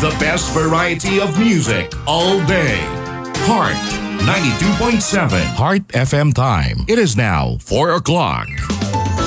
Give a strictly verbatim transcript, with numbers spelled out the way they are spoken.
The best variety of music all day. Heart ninety-two point seven. Heart F M time. It is now four o'clock.